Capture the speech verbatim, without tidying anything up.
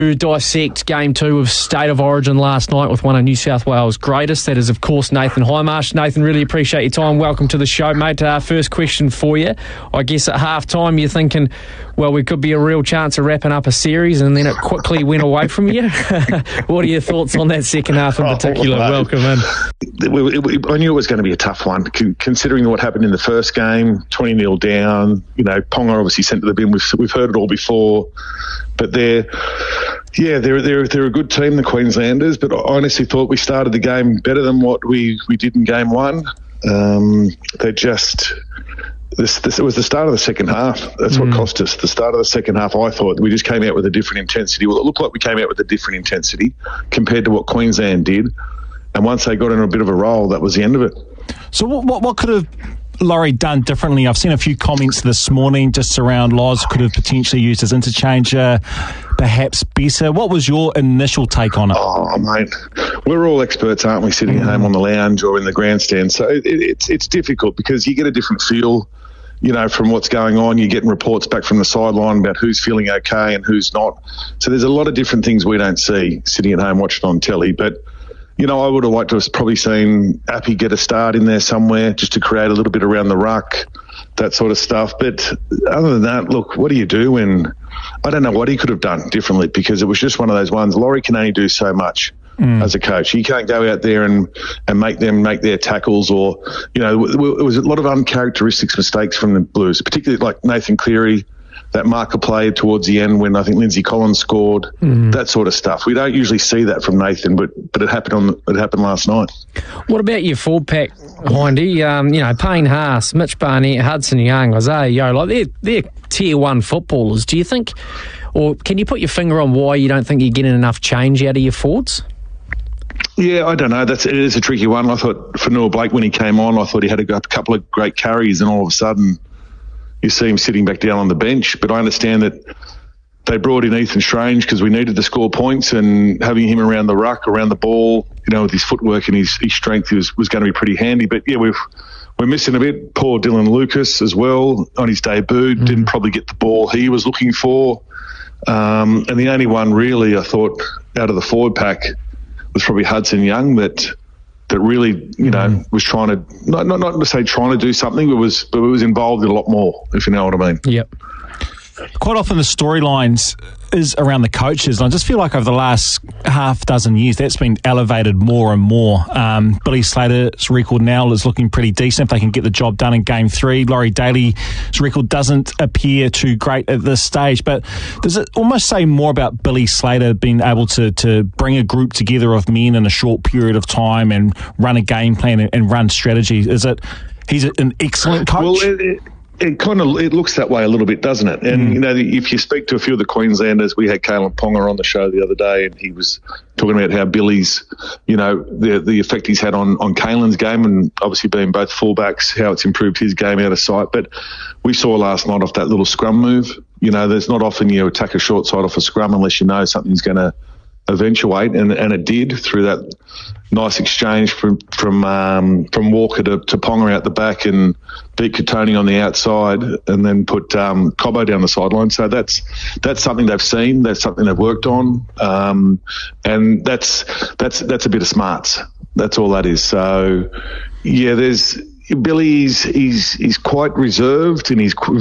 To dissect game two of State of Origin last night with one of New South Wales' greatest. That is, of course, Nathan Hindmarsh. Nathan, really appreciate your time. Welcome to the show, mate. Uh, first question for you. I guess at half-time you're thinking, well, we could be a real chance of wrapping up a series, and then it quickly went away from you. What are your thoughts on that second half in particular? Oh, welcome in. I knew it was going to be a tough one, considering what happened in the first game, twenty nil down. You know, Ponga obviously sent to the bin. We've, we've heard it all before. But they're, yeah, they're, they're, they're a good team, the Queenslanders, but I honestly thought we started the game better than what we, we did in game one. Um, they just... This, this it was the start of the second half. That's mm. what cost us. The start of the second half, I thought we just came out with a different intensity. Well, it looked like we came out with a different intensity compared to what Queensland did. And once they got in a bit of a roll, that was the end of it. So what what, what could have Laurie done differently? I've seen a few comments this morning just around Loz could have potentially used his interchanger perhaps better. What was your initial take on it? Oh, mate, we're all experts, aren't we, sitting mm. at home on the lounge or in the grandstand? So it, it's it's difficult because you get a different feel, you know, from what's going on. You're getting reports back from the sideline about who's feeling okay and who's not. So there's a lot of different things we don't see sitting at home watching on telly. But, you know, I would have liked to have probably seen Appy get a start in there somewhere just to create a little bit around the ruck, that sort of stuff. But other than that, look, what do you do when... I don't know what he could have done differently, because it was just one of those ones. Laurie can only do so much mm. as a coach. He can't go out there and, and make them make their tackles, or, you know, it was a lot of uncharacteristic mistakes from the Blues, particularly like Nathan Cleary, that marker play towards the end when I think Lindsay Collins scored, mm. that sort of stuff. We don't usually see that from Nathan, but but it happened on it happened last night. What about your forward pack, Hindy? Um, you know, Payne Haas, Mitch Barnett, Hudson Young, Isaiah Yeo, like they're they're tier one footballers. Do you think, or can you put your finger on why you don't think you're getting enough change out of your forwards? Yeah, I don't know. That's it is a tricky one. I thought for Noah Blake when he came on, I thought he had a couple of great carries, and all of a sudden you see him sitting back down on the bench. But I understand that they brought in Ethan Strange because we needed to score points, and having him around the ruck, around the ball, you know, with his footwork and his, his strength was, was going to be pretty handy. But yeah, we've, we're missing a bit. Poor Dylan Lucas as well on his debut, mm-hmm. didn't probably get the ball he was looking for. Um, and the only one really I thought out of the forward pack was probably Hudson Young that that really, you know, mm. was trying to, not, not not to say trying to do something, but was but was involved in a lot more, if you know what I mean. Yep. Quite often the storylines is around the coaches, and I just feel like over the last half dozen years that's been elevated more and more. Um, Billy Slater's record now is looking pretty decent if they can get the job done in game three. Laurie Daly's record doesn't appear too great at this stage, but does it almost say more about Billy Slater being able to, to bring a group together of men in a short period of time and run a game plan and, and run strategy? Is it he's an excellent coach? Well, it, it, It kind of it looks that way a little bit, doesn't it? And mm. you know, if you speak to a few of the Queenslanders, we had Kalen Ponga on the show the other day, and he was talking about how Billy's, you know, the the effect he's had on on Kalen's game, and obviously being both fullbacks, how it's improved his game out of sight. But we saw last night off that little scrum move. You know, there's not often you attack a short side off a scrum unless you know something's going to eventuate, and and it did through that nice exchange from from um, from Walker to, to Ponga out the back, and beat Katoni on the outside, and then put um, Cobbo down the sideline. So that's that's something they've seen, that's something they've worked on, um, and that's that's that's a bit of smarts. That's all that is. So yeah, there's Billy's he's he's quite reserved, and he's